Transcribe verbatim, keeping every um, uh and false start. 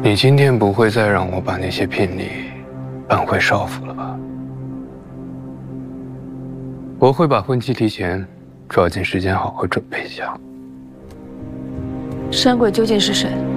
你今天不会再让我把那些聘礼搬回少府了吧？我会把婚期提前，抓紧时间好好准备一下。 山鬼究竟是谁？